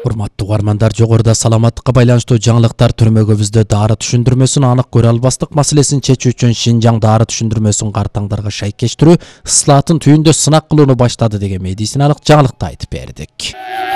Урматтуу угармандар, жогоруда саламаттыкка байланыштуу жаңылыктар түрмөгүбүздө дары түшүндүрмөсүн анык көрө албастык маселесин чечүү үчүн Шинжаң дары түшүндүрмөсүн картаңдарга шайкештирүү ыслаатын түйүндө сынак кылууну баштады деген медициналык жаңылыкты айтып бердик.